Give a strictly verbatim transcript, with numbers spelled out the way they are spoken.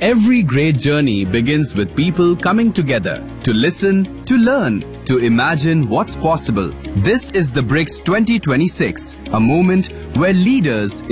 Every great journey begins with people coming together to listen, to learn, to imagine what's possible. This is the BRICS twenty twenty-six, a moment where leaders